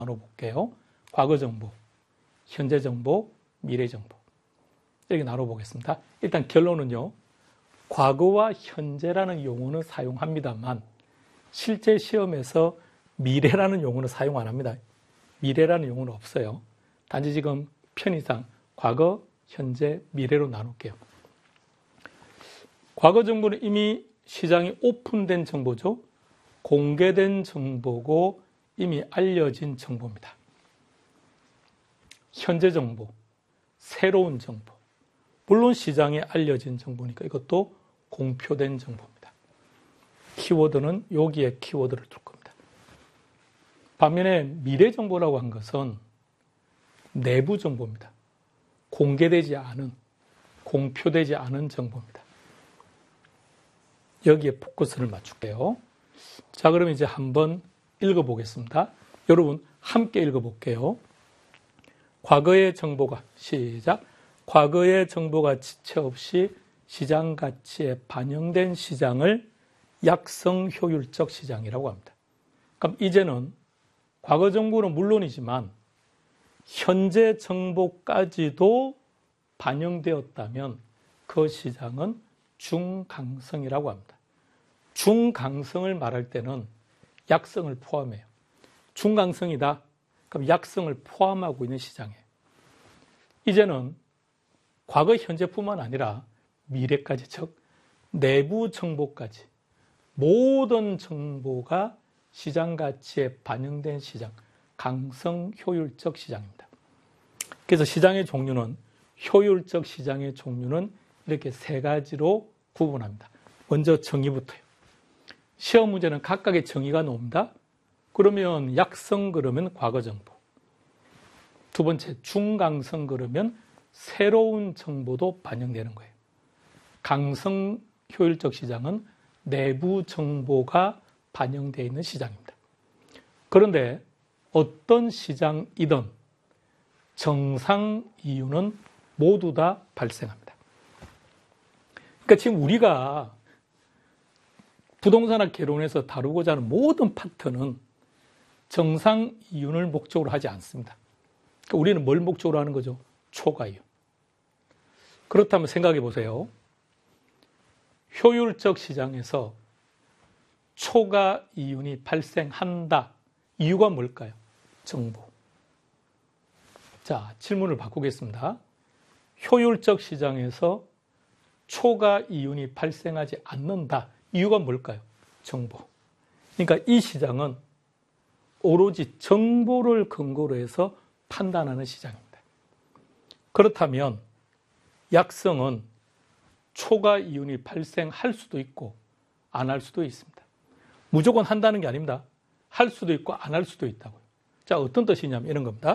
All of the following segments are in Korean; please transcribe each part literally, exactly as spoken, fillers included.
나눠볼게요. 과거 정보, 현재 정보, 미래 정보. 이렇게 나눠보겠습니다. 일단 결론은요. 과거와 현재라는 용어는 사용합니다만 실제 시험에서 미래라는 용어는 사용 안 합니다. 미래라는 용어는 없어요. 단지 지금 편의상 과거, 현재, 미래로 나눌게요. 과거 정보는 이미 시장이 오픈된 정보죠. 공개된 정보고 이미 알려진 정보입니다. 현재 정보, 새로운 정보. 물론 시장에 알려진 정보니까 이것도 공표된 정보입니다. 키워드는 여기에 키워드를 둘 겁니다. 반면에 미래 정보라고 한 것은 내부 정보입니다. 공개되지 않은, 공표되지 않은 정보입니다. 여기에 포커스를 맞출게요. 자, 그럼 이제 한번 읽어보겠습니다. 여러분 함께 읽어볼게요. 과거의 정보가, 시작. 과거의 정보가 지체 없이 시장 가치에 반영된 시장을 약성 효율적 시장이라고 합니다. 그럼 이제는 과거 정보는 물론이지만 현재 정보까지도 반영되었다면 그 시장은 중강성이라고 합니다. 중강성을 말할 때는 약성을 포함해요. 중강성이다. 그럼 약성을 포함하고 있는 시장이에요. 이제는 과거, 현재뿐만 아니라 미래까지, 즉 내부 정보까지 모든 정보가 시장 가치에 반영된 시장, 강성 효율적 시장입니다. 그래서 시장의 종류는, 효율적 시장의 종류는 이렇게 세 가지로 구분합니다. 먼저 정의부터요. 시험 문제는 각각의 정의가 나옵니다. 그러면 약성 그러면 과거 정보. 두 번째 중강성 그러면 새로운 정보도 반영되는 거예요. 강성 효율적 시장은 내부 정보가 반영되어 있는 시장입니다. 그런데 어떤 시장이든 정상 이유는 모두 다 발생합니다. 그러니까 지금 우리가 부동산학 개론에서 다루고자 하는 모든 파트는 정상 이윤을 목적으로 하지 않습니다. 그러니까 우리는 뭘 목적으로 하는 거죠? 초과 이윤. 그렇다면 생각해 보세요. 효율적 시장에서 초과 이윤이 발생한다. 이유가 뭘까요? 정보. 자, 질문을 바꾸겠습니다. 효율적 시장에서 초과 이윤이 발생하지 않는다. 이유가 뭘까요? 정보. 그러니까 이 시장은 오로지 정보를 근거로 해서 판단하는 시장입니다. 그렇다면 약성은 초과 이윤이 발생할 수도 있고 안 할 수도 있습니다. 무조건 한다는 게 아닙니다. 할 수도 있고 안 할 수도 있다고요. 자, 어떤 뜻이냐면 이런 겁니다.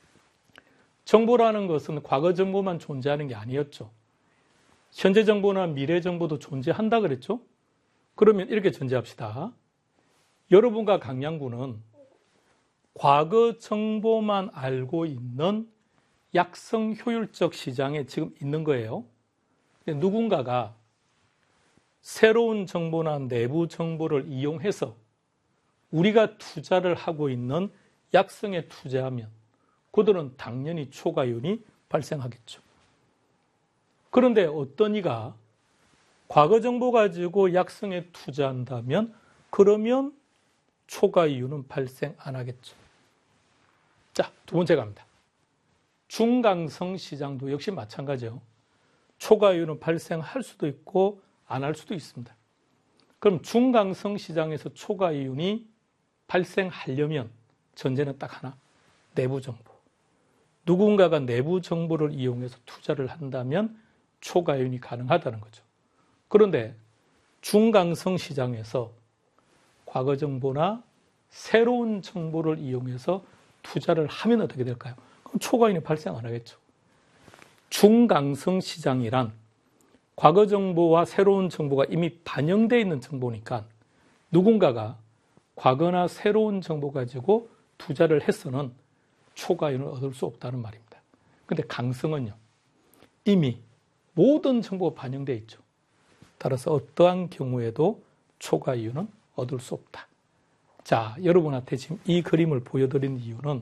정보라는 것은 과거 정보만 존재하는 게 아니었죠. 현재 정보나 미래 정보도 존재한다 그랬죠? 그러면 이렇게 전제합시다. 여러분과 강양군은 과거 정보만 알고 있는 약성 효율적 시장에 지금 있는 거예요. 누군가가 새로운 정보나 내부 정보를 이용해서 우리가 투자를 하고 있는 약성에 투자하면 그들은 당연히 초과이윤이 발생하겠죠. 그런데 어떤 이가 과거 정보 가지고 약성에 투자한다면 그러면 초과이윤은 발생 안 하겠죠. 자, 두 번째 갑니다. 중강성 시장도 역시 마찬가지예요. 초과이윤은 발생할 수도 있고 안 할 수도 있습니다. 그럼 중강성 시장에서 초과이윤이 발생하려면 전제는 딱 하나, 내부 정보. 누군가가 내부 정보를 이용해서 투자를 한다면 초과이윤이 가능하다는 거죠. 그런데 중강성 시장에서 과거 정보나 새로운 정보를 이용해서 투자를 하면 어떻게 될까요? 그럼 초과이윤이 발생 안 하겠죠. 중강성 시장이란 과거 정보와 새로운 정보가 이미 반영되어 있는 정보니까 누군가가 과거나 새로운 정보 가지고 투자를 해서는 초과이윤을 얻을 수 없다는 말입니다. 그런데 강성은요, 이미 모든 정보가 반영되어 있죠. 따라서 어떠한 경우에도 초과이윤은 얻을 수 없다. 자, 여러분한테 지금 이 그림을 보여드린 이유는